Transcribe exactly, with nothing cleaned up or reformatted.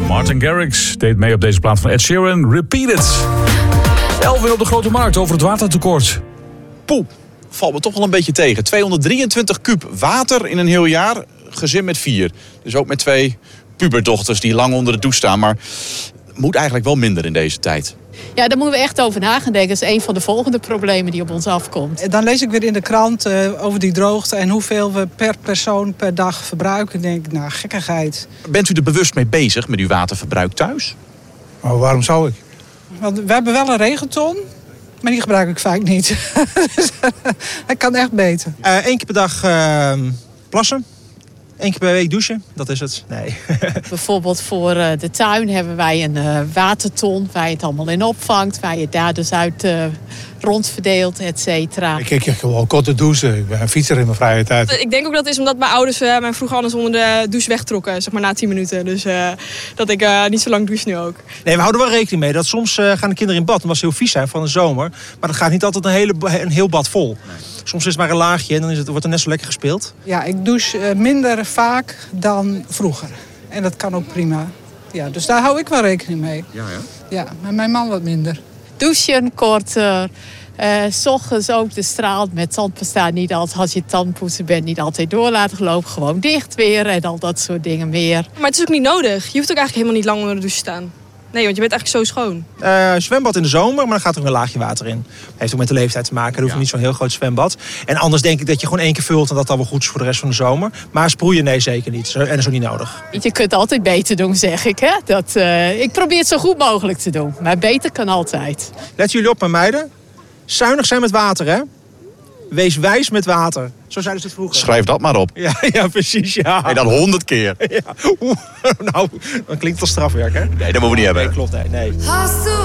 Martin Garrix deed mee op deze plaat van Ed Sheeran. Repeat It. Elvin op de Grote Markt over het watertekort. Poeh, valt me toch wel een beetje tegen. tweehonderddrieëntwintig kuub water in een heel jaar. Gezin met vier. Dus ook met twee puberdochters die lang onder de douche staan. Maar het moet eigenlijk wel minder in deze tijd. Ja, daar moeten we echt over na gaan denken. Dat is een van de volgende problemen die op ons afkomt. Dan lees ik weer in de krant uh, over die droogte en hoeveel we per persoon per dag verbruiken. Dan denk ik, nou, gekkigheid. Bent u er bewust mee bezig met uw waterverbruik thuis? Maar waarom zou ik? Want we hebben wel een regenton, maar die gebruik ik vaak niet. Dus dat kan echt beter. Uh, Eén keer per dag uh, plassen. Eén keer per week douchen, dat is het. Nee. Bijvoorbeeld voor uh, de tuin hebben wij een uh, waterton waar je het allemaal in opvangt. Waar je het daar dus uit uh, rondverdeelt, et cetera. Ik kijk gewoon korte douchen. Ik ben een fietser in mijn vrije tijd. Ik denk ook dat het is omdat mijn ouders uh, mij vroeger anders onder de douche wegtrokken. Zeg maar na tien minuten. Dus uh, dat ik uh, niet zo lang douche nu ook. Nee, we houden wel rekening mee. Dat soms uh, gaan de kinderen in bad omdat ze heel vies zijn van de zomer. Maar dat gaat niet altijd een, hele, een heel bad vol. Nee. Soms is het maar een laagje en dan is het, wordt er net zo lekker gespeeld. Ja, ik douche uh, minder vaak dan vroeger. En dat kan ook prima. Ja, dus daar hou ik wel rekening mee. Ja, ja. Ja, maar mijn man wat minder. Douchen korter. Uh, 's ochtends ook de straal met tandpasta niet altijd, als je tandpoetsen bent, niet altijd door laten gelopen. Gewoon dicht weer en al dat soort dingen meer. Maar het is ook niet nodig. Je hoeft ook eigenlijk helemaal niet lang onder de douche te staan. Nee, want je bent eigenlijk zo schoon. Uh, zwembad in de zomer, maar dan gaat er ook een laagje water in. Heeft ook met de leeftijd te maken. Dan hoef je niet zo'n heel groot zwembad. En anders denk ik dat je gewoon één keer vult en dat dan wel goed is voor de rest van de zomer. Maar sproeien, nee, zeker niet. En dat is ook niet nodig. Je kunt altijd beter doen, zeg ik. Hè? Dat, uh, ik probeer het zo goed mogelijk te doen. Maar beter kan altijd. Let jullie op, mijn meiden. Zuinig zijn met water, hè? Wees wijs met water. Zo zeiden ze het vroeger. Schrijf dat maar op. Ja, ja precies. Ja. En dan honderd keer. Ja. Oeh, nou, dan klinkt het als strafwerk, hè? Nee, dat moeten we niet hebben. Nee, klopt. Nee. nee.